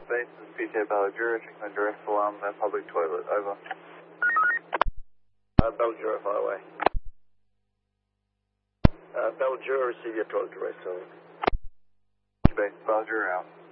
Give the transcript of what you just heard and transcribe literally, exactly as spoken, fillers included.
Base is P J Bellagura, checking on direct alarm at public toilet, over. Uh, Bellagura, far away. Uh, Bellagura, receive your toilet direct, over. Base Bellagura out.